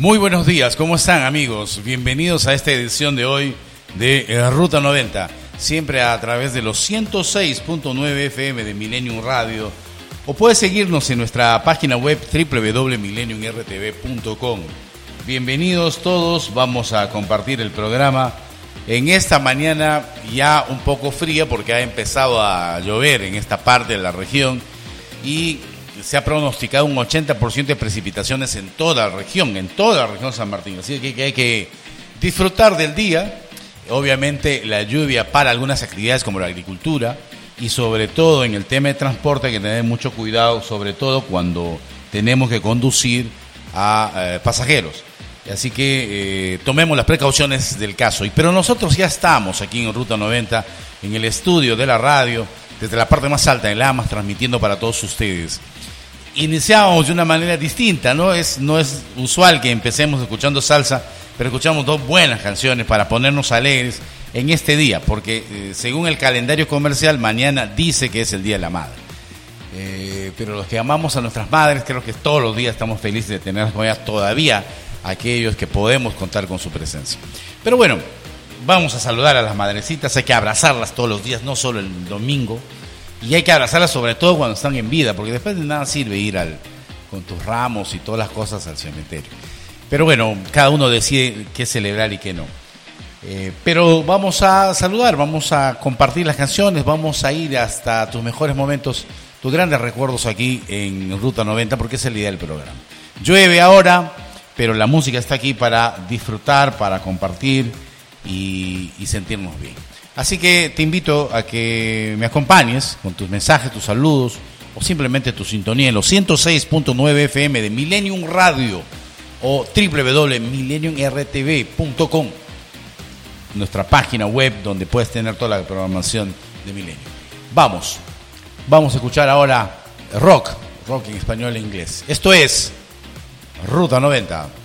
Muy buenos días, ¿cómo están amigos? Bienvenidos a esta edición de hoy de Ruta 90, siempre a través de los 106.9 FM de Millennium Radio, o puedes seguirnos en nuestra página web www.millenniumrtv.com. Bienvenidos todos, vamos a compartir el programa en esta mañana ya un poco fría porque ha empezado a llover en esta parte de la región y se ha pronosticado un 80% de precipitaciones en toda la región San Martín. Así que hay que disfrutar del día. Obviamente la lluvia para algunas actividades como la agricultura y sobre todo en el tema de transporte hay que tener mucho cuidado, sobre todo cuando tenemos que conducir a pasajeros. Así que tomemos las precauciones del caso. Pero nosotros ya estamos aquí en Ruta 90, en el estudio de la radio, desde la parte más alta de Lamas, transmitiendo para todos ustedes. Iniciamos de una manera distinta, no es usual que empecemos escuchando salsa, pero escuchamos dos buenas canciones para ponernos alegres en este día, porque según el calendario comercial, mañana dice que es el Día de la Madre. Pero los que amamos a nuestras madres, creo que todos los días estamos felices de tenerlas con ellas, todavía aquellos que podemos contar con su presencia. Pero bueno, vamos a saludar a las madrecitas, hay que abrazarlas todos los días, no solo el domingo. Y hay que abrazarlas sobre todo cuando están en vida, porque después de nada sirve ir con tus ramos y todas las cosas al cementerio. Pero bueno, cada uno decide qué celebrar y qué no. Pero vamos a saludar, vamos a compartir las canciones, vamos a ir hasta tus mejores momentos, tus grandes recuerdos aquí en Ruta 90, porque es el día del programa. Llueve ahora, pero la música está aquí para disfrutar, para compartir y sentirnos bien. Así que te invito a que me acompañes con tus mensajes, tus saludos o simplemente tu sintonía en los 106.9 FM de Millennium Radio o www.millenniumrtv.com, nuestra página web donde puedes tener toda la programación de Millennium. Vamos a escuchar ahora rock en español e inglés. Esto es Ruta 90.